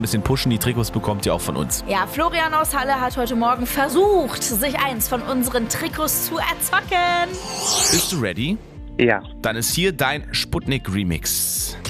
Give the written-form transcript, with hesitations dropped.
bisschen pushen. Die Trikots bekommt ihr auch von uns. Ja, Florian aus Halle hat heute Morgen versucht, sich eins von unseren Trikots zu erzocken. Bist du ready? Ja. Dann ist hier dein Sputnik Remix.